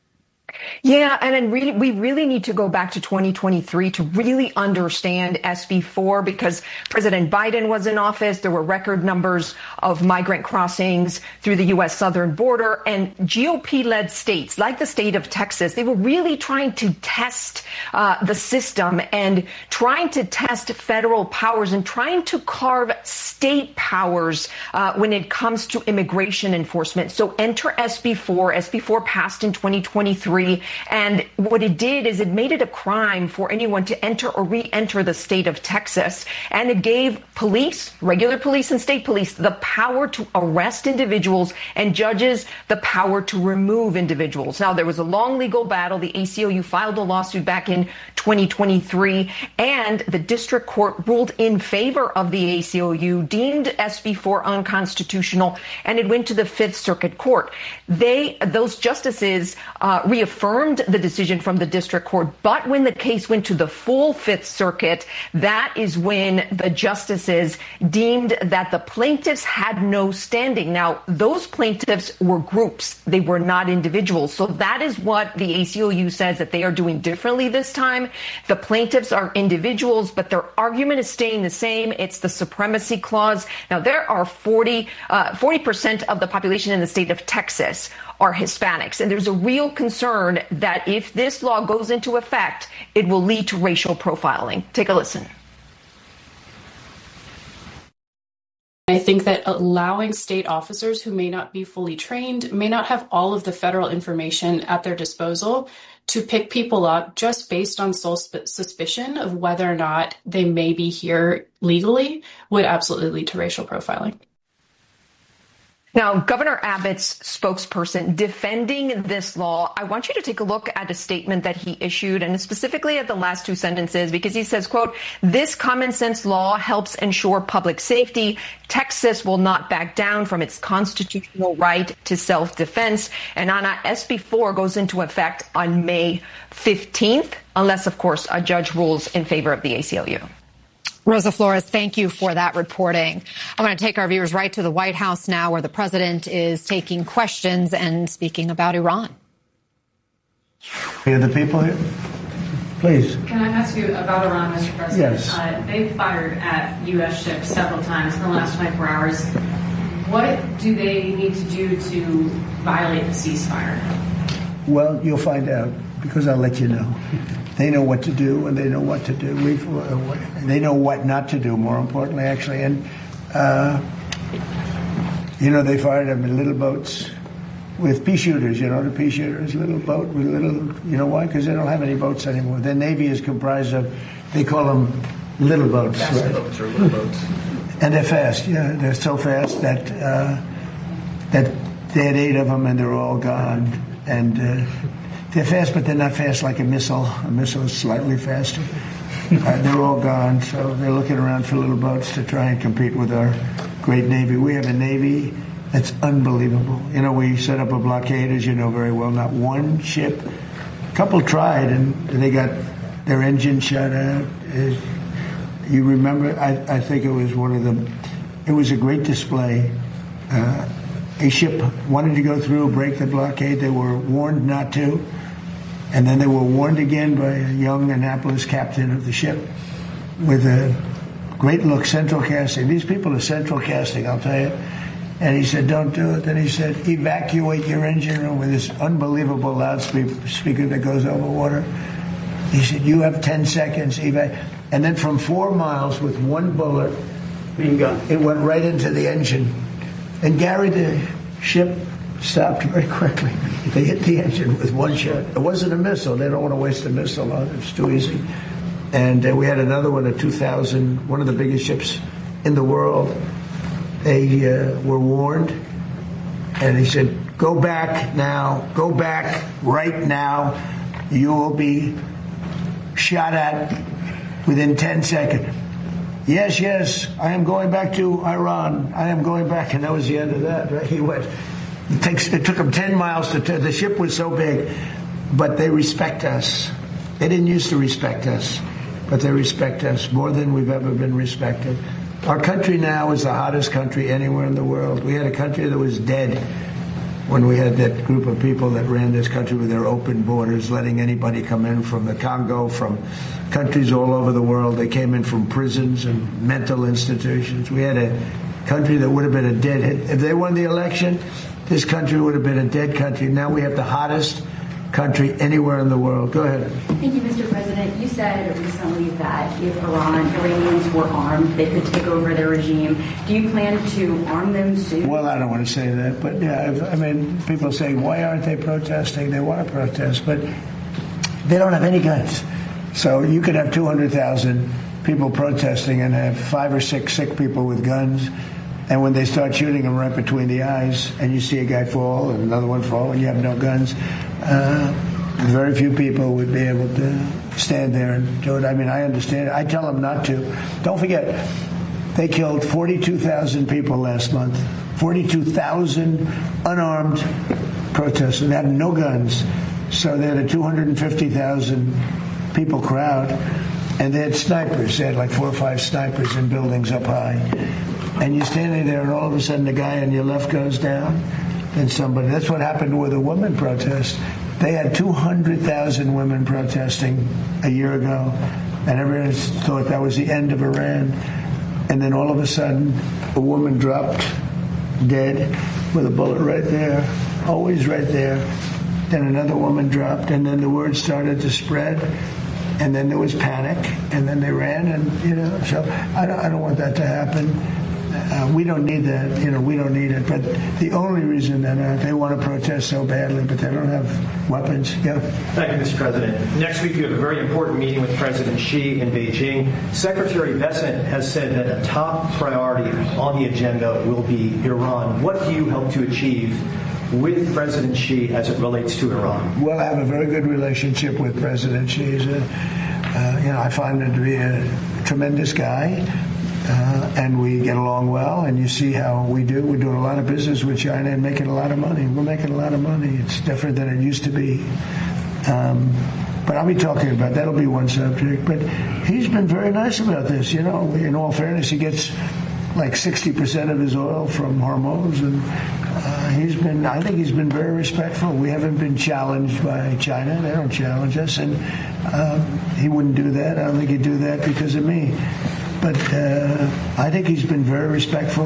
Yeah, and then really, we really need to go back to twenty twenty-three to really understand S B four, because President Biden was in office. There were record numbers of migrant crossings through the U S southern border, and G O P-led states like the state of Texas, they were really trying to test uh, the system and trying to test federal powers and trying to carve state powers uh, when it comes to immigration enforcement. So enter S B four. S B four passed in twenty twenty-three. And what it did is it made it a crime for anyone to enter or re-enter the state of Texas. And it gave police, regular police and state police, the power to arrest individuals and judges the power to remove individuals. Now, there was a long legal battle. The A C L U filed a lawsuit back in twenty twenty-three, and the district court ruled in favor of the A C L U, deemed S B four unconstitutional, and it went to the Fifth Circuit Court. They, those justices uh, reaffirmed the decision from the district court, but when the case went to the full Fifth Circuit, that is when the justices deemed that the plaintiffs had no standing. Now, those plaintiffs were groups. They were not individuals. So that is what the A C L U says that they are doing differently this time. The plaintiffs are individuals, but their argument is staying the same. It's the supremacy clause. Now, there are forty, uh, forty percent of the population in the state of Texas are Hispanics. And there's a real concern that if this law goes into effect, it will lead to racial profiling. Take a listen. I think that allowing state officers who may not be fully trained, may not have all of the federal information at their disposal, to pick people up just based on sole suspicion of whether or not they may be here legally would absolutely lead to racial profiling. Now, Governor Abbott's spokesperson defending this law, I want you to take a look at a statement that he issued, and specifically at the last two sentences, because he says, quote, "This common sense law helps ensure public safety. Texas will not back down from its constitutional right to self-defense." And Anna, S B four goes into effect on May fifteenth, unless, of course, a judge rules in favor of the A C L U. Rosa Flores, thank you for that reporting. I want to take our viewers right to the White House now, where the president is taking questions and speaking about Iran. Are the people here? Please. Can I ask you about Iran, Mister President? Yes. Uh, they fired at U S ships several times in the last twenty-four hours. What do they need to do to violate the ceasefire? Well, you'll find out, because I'll let you know. They know what to do, and they know what to do. We've, uh, they know what not to do, more importantly, actually. And, uh, you know, they fired them in little boats with pea shooters, you know, the pea shooters, little boat with little, you know why? Because they don't have any boats anymore. Their Navy is comprised of, they call them little boats. Fast right? boats or little boats. And they're fast, yeah. They're so fast that, uh, that they had eight of them, and they're all gone. And, uh, they're fast, but they're not fast like a missile. A missile is slightly faster. Uh, they're all gone, so they're looking around for little boats to try and compete with our great Navy. We have a Navy that's unbelievable. You know, we set up a blockade, as you know very well. Not one ship. A couple tried, and they got their engine shut out. Uh, you remember, I, I think it was one of the, it was a great display. Uh, a ship wanted to go through, break the blockade. They were warned not to. And then they were warned again by a young Annapolis captain of the ship with a great look, central casting. These people are central casting, I'll tell you. And he said, don't do it. Then he said, evacuate your engine room with this unbelievable loudspeaker that goes over water. He said, you have ten seconds. Evac-. And then from four miles with one bullet, it went right into the engine. And Gary, the ship stopped very quickly. They hit the engine with one shot. It wasn't a missile. They don't want to waste a missile on it. It's too easy. And uh, we had another one, a two thousand, one of the biggest ships in the world. They uh, were warned, and he said, go back now. Go back right now. You will be shot at within ten seconds. Yes, yes, I am going back to Iran. I am going back. And that was the end of that, right? He went. It, takes, it took him ten miles to turn. The ship was so big, but they respect us. They didn't used to respect us, but they respect us more than we've ever been respected. Our country now is the hottest country anywhere in the world. We had a country that was dead when we had that group of people that ran this country with their open borders, letting anybody come in from the Congo, from countries all over the world. They came in from prisons and mental institutions. We had a country that would have been a dead, if they won the election, this country would have been a dead country. Now we have the hottest country anywhere in the world. Go ahead. Thank you, Mister President. You said recently that if Iran, Iranians were armed, they could take over their regime. Do you plan to arm them soon? Well, I don't want to say that, but yeah, if, I mean, people say, why aren't they protesting? They want to protest, but they don't have any guns. So you could have two hundred thousand people protesting and have five or six sick people with guns. And when they start shooting them right between the eyes, and you see a guy fall and another one fall, and you have no guns, uh, very few people would be able to stand there and do it. I mean, I understand it. I tell them not to. Don't forget, they killed forty-two thousand people last month. forty-two thousand unarmed protesters. They had no guns. So they had a two hundred fifty thousand people crowd, and they had snipers. They had like four or five snipers in buildings up high. And you're standing there, and all of a sudden the guy on your left goes down, and somebody. That's what happened with a women protest. They had two hundred thousand women protesting a year ago, and everyone thought that was the end of Iran. And then all of a sudden, a woman dropped dead with a bullet right there, always right there. Then another woman dropped, and then the word started to spread. And then there was panic, and then they ran, and, you know, so I don't, I don't want that to happen. Uh, we don't need that, you know, we don't need it. But the only reason that uh, they want to protest so badly, but they don't have weapons. Yeah. Thank you, Mister President. Next week, you have a very important meeting with President Xi in Beijing. Secretary Bessent has said that a top priority on the agenda will be Iran. What do you hope to achieve with President Xi as it relates to Iran? Well, I have a very good relationship with President Xi. He's a, uh, you know, I find him to be a tremendous guy. Uh, and we get along well, and you see how we do. We're doing a lot of business with China and making a lot of money. We're making a lot of money. It's different than it used to be. Um, but I'll be talking about that'll be one subject. But he's been very nice about this. You know, in all fairness, he gets like sixty percent of his oil from Hormuz, and uh, he's been. I think he's been very respectful. We haven't been challenged by China. They don't challenge us, and um, he wouldn't do that. I don't think he'd do that because of me. But uh, I think he's been very respectful,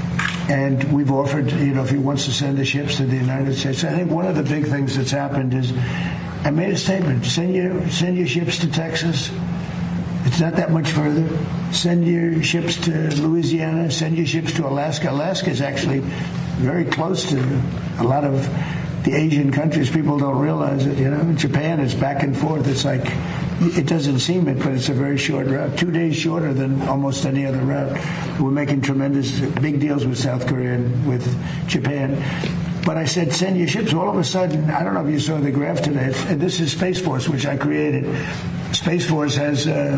and we've offered, you know, if he wants to send the ships to the United States. I think one of the big things that's happened is I made a statement: send your send your ships to Texas. It's not that much further. Send your ships to Louisiana. Send your ships to Alaska. Alaska is actually very close to a lot of the Asian countries. People don't realize it. You know, in Japan, it's back and forth. It's like. It doesn't seem it, but it's a very short route, two days shorter than almost any other route. We're making tremendous, big deals with South Korea and with Japan. But I said, send your ships. All of a sudden, I don't know if you saw the graph today. This is Space Force, which I created. Space Force has, uh,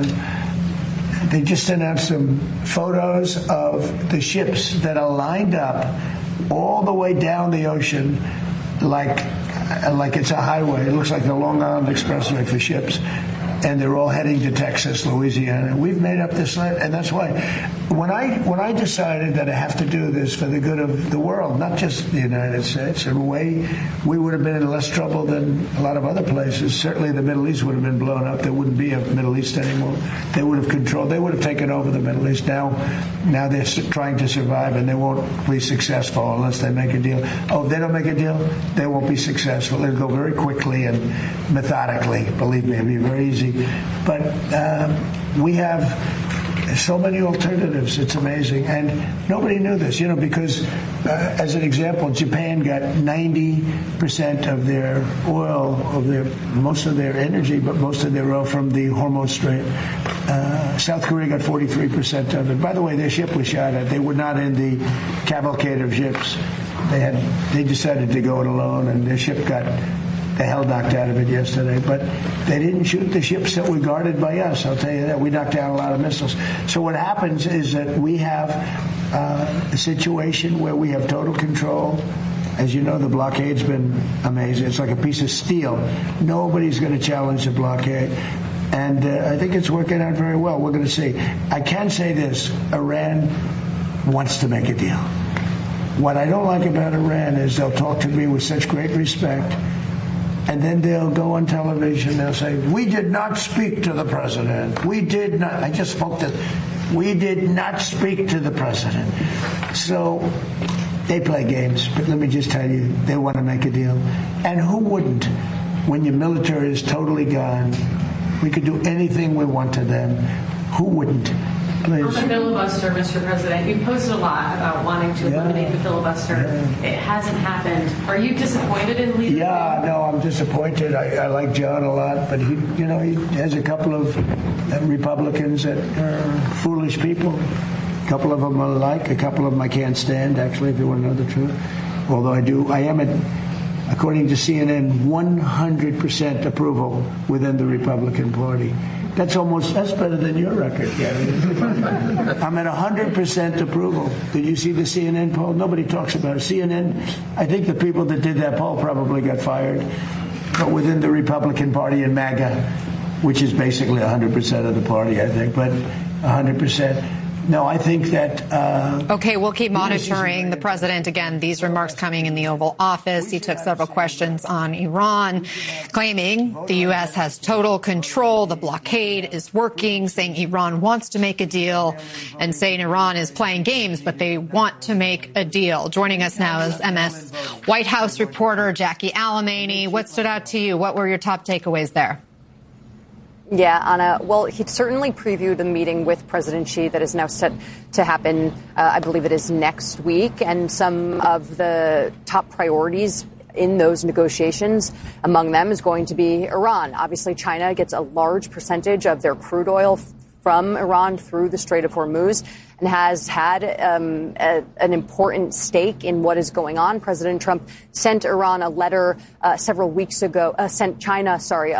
they just announced some photos of the ships that are lined up all the way down the ocean like, like it's a highway. It looks like the Long Island Expressway for ships. And they're all heading to Texas, Louisiana. We've made up this land, and that's why when I when I decided that I have to do this for the good of the world, not just the United States, in a way, we would have been in less trouble than a lot of other places. Certainly, the Middle East would have been blown up. There wouldn't be a Middle East anymore. They would have controlled. They would have taken over the Middle East. Now, now they're trying to survive, and they won't be successful unless they make a deal. Oh, if they don't make a deal, they won't be successful. It'll go very quickly and methodically. Believe me, it'll be very easy. But um, we have so many alternatives. It's amazing. And nobody knew this, you know, because, uh, as an example, Japan got ninety percent of their oil, of their most of their energy, but most of their oil from the Hormuz Strait. Uh, South Korea got forty-three percent of it. By the way, their ship was shot at. They were not in the cavalcade of ships. They had they decided to go it alone, and their ship got the hell knocked out of it yesterday. But they didn't shoot the ships that were guarded by us. I'll tell you that. We knocked down a lot of missiles. So what happens is that we have uh, a situation where we have total control. As you know, the blockade's been amazing. It's like a piece of steel. Nobody's going to challenge the blockade. And uh, I think it's working out very well. We're going to see. I can say this. Iran wants to make a deal. What I don't like about Iran is they'll talk to me with such great respect, and then they'll go on television, they'll say, we did not speak to the president. We did not. I just spoke to, we did not speak to the president. So they play games, but let me just tell you, they want to make a deal. And who wouldn't? When your military is totally gone, we could do anything we want to them. Who wouldn't? Please. On the filibuster, Mister President, you posted a lot about wanting to Yeah. eliminate the filibuster. Yeah. It hasn't happened. Are you disappointed in leading? Yeah, no, I'm disappointed. I, I like John a lot, but he, you know, he has a couple of uh, Republicans that are foolish people. A couple of them I like, a couple of them I can't stand, actually, if you want to know the truth. Although I do, I am, at, according to C N N, one hundred percent approval within the Republican Party. That's almost, that's better than your record, Gary. I'm at one hundred percent approval. Did you see the C N N poll? Nobody talks about it. C N N, I think the people that did that poll probably got fired. But within the Republican Party and MAGA, which is basically one hundred percent of the party, I think, but one hundred percent. No, I think that... Uh, okay, we'll keep monitoring the president. Again, these remarks coming in the Oval Office. He took several questions on Iran, claiming the U S has total control. The blockade is working, saying Iran wants to make a deal, and saying Iran is playing games, but they want to make a deal. Joining us now is M S White House reporter Jackie Alemany. What stood out to you? What were your top takeaways there? Yeah, Anna. Well, he certainly previewed a meeting with President Xi that is now set to happen, uh, I believe it is next week, and some of the top priorities in those negotiations, among them is going to be Iran. Obviously, China gets a large percentage of their crude oil from Iran through the Strait of Hormuz and has had um, a, an important stake in what is going on. President Trump sent Iran a letter uh, several weeks ago, uh, sent China, sorry,